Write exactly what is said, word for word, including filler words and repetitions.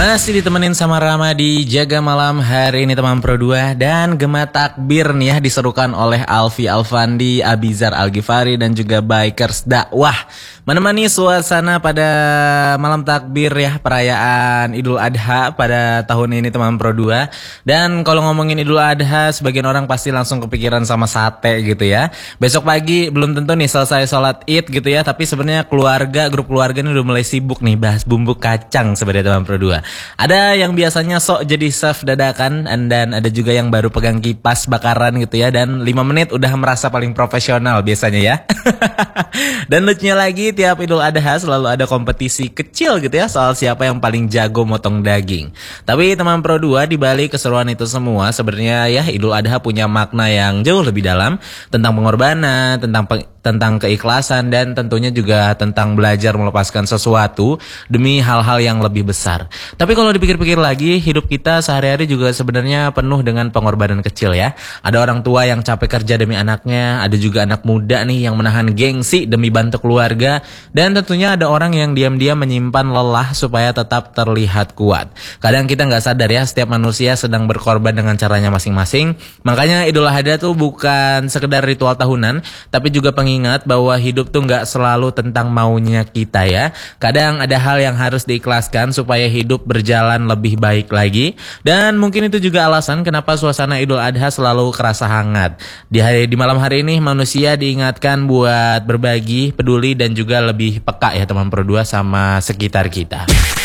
Masih ditemenin sama Rama di Jaga Malam hari ini teman Pro dua. Dan Gema Takbir nih ya diserukan oleh Alfi Alfandi, Abizar Algifari dan juga Bikers Dakwah, menemani suasana pada malam takbir ya perayaan Idul Adha pada tahun ini teman Pro dua. Dan kalau ngomongin Idul Adha, sebagian orang pasti langsung kepikiran sama sate gitu ya. Besok pagi belum tentu nih selesai sholat Id gitu ya, tapi sebenarnya keluarga, grup keluarga ini udah mulai sibuk nih bahas bumbu kacang sebenarnya teman Pro dua. Ada yang biasanya sok jadi chef dadakan, dan ada juga yang baru pegang kipas bakaran gitu ya, dan lima menit udah merasa paling profesional biasanya ya. Dan lucunya lagi, tiap Idul Adha selalu ada kompetisi kecil gitu ya soal siapa yang paling jago motong daging. Tapi teman Pro dua, di balik keseruan itu semua sebenarnya ya Idul Adha punya makna yang jauh lebih dalam, tentang pengorbanan, tentang peng tentang keikhlasan, dan tentunya juga tentang belajar melepaskan sesuatu demi hal-hal yang lebih besar. Tapi kalau dipikir-pikir lagi, hidup kita sehari-hari juga sebenarnya penuh dengan pengorbanan kecil ya. Ada orang tua yang capek kerja demi anaknya, ada juga anak muda nih yang menahan gengsi demi bantu keluarga, dan tentunya ada orang yang diam-diam menyimpan lelah supaya tetap terlihat kuat. Kadang kita nggak sadar ya, setiap manusia sedang berkorban dengan caranya masing-masing. Makanya Idul Adha tuh bukan sekedar ritual tahunan, tapi juga pengingat Ingat bahwa hidup tuh nggak selalu tentang maunya kita ya. Kadang ada hal yang harus diikhlaskan supaya hidup berjalan lebih baik lagi. Dan mungkin itu juga alasan kenapa suasana Idul Adha selalu kerasa hangat. Di hari di malam hari ini manusia diingatkan buat berbagi, peduli, dan juga lebih peka ya teman Pro dua sama sekitar kita.